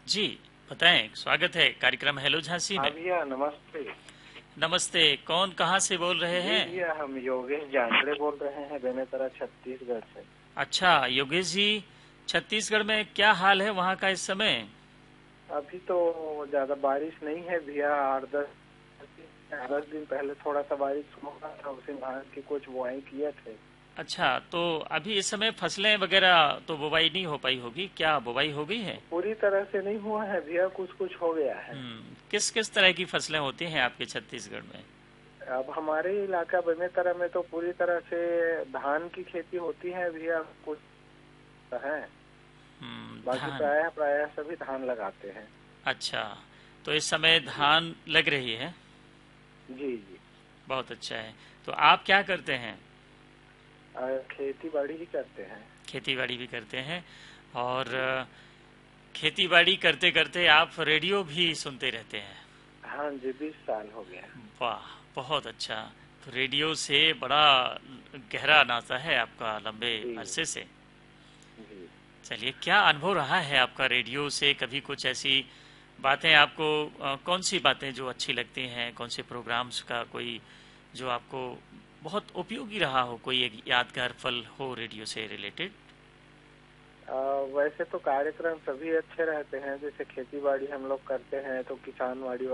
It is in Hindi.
जी, बताएं। स्वागत है कार्यक्रम हेलो झांसी हाँ में। भैया, नमस्ते। नमस्ते। कौन कहाँ से बोल रहे जी हैं? भैया, हम योगेश जांगड़े बोल रहे हैं, बेमेतरा छत्तीसगढ़ से। अच्छा योगेश जी, छत्तीसगढ़ में क्या हाल है वहाँ का इस समय? अभी तो ज्यादा बारिश नहीं है भैया। 8-10 दिन पहले थोड़ा सा बारिश हुआ था, उसी धान की कुछ बुआई किए थे। अच्छा, तो अभी इस समय फसलें वगैरह तो बुवाई नहीं हो पाई होगी, क्या बुवाई हो गई है? पूरी तरह से नहीं हुआ है भैया, कुछ कुछ हो गया है। किस किस तरह की फसलें होती हैं आपके छत्तीसगढ़ में? अब हमारे इलाका बेमेतरा में तो पूरी तरह से धान की खेती होती है भैया, कुछ है। बाकी धान। प्रायः प्रायः सभी धान लगाते हैं। अच्छा, तो इस समय जी धान लग रही है। जी जी। बहुत अच्छा है। तो आप क्या करते हैं? खेती बाड़ी ही करते हैं। खेती बाड़ी भी करते हैं। और जी। खेती बाड़ी करते करते आप रेडियो भी सुनते रहते हैं। हाँ जी, 20 साल हो गया। वाह, बहुत अच्छा। तो रेडियो से बड़ा गहरा नाता है आपका लंबे जी अरसे से। जी। चलिए, क्या अनुभव रहा है आपका रेडियो से? कभी कुछ ऐसी बातें आपको कौन सी बातें जो अच्छी लगती हैं, कौन से प्रोग्राम्स का कोई जो आपको बहुत उपयोगी रहा हो, कोई एक यादगार पल हो रेडियो से रिलेटेड? वैसे तो कार्यक्रम सभी अच्छे रहते हैं, जैसे खेती बाड़ी हम लोग करते हैं तो किसान बाड़ी